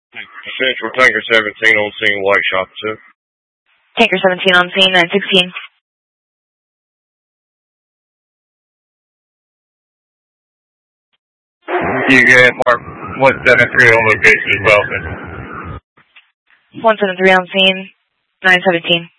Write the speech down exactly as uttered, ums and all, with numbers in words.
Central Tanker seventeen on scene, white shop two. Tanker seventeen on scene, nine sixteen. You get Mark one seven three on location as well, sir. one seven three on scene, nine seventeen.